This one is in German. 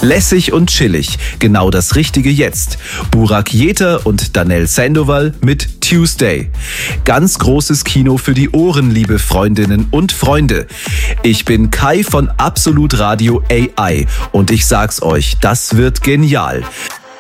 Lässig und chillig, genau das Richtige jetzt. Burak Jeter und Danell Sandoval mit Tuesday. Ganz großes Kino für die Ohren, liebe Freundinnen und Freunde. Ich bin Kai von Absolut Radio AI und ich sag's euch, das wird genial.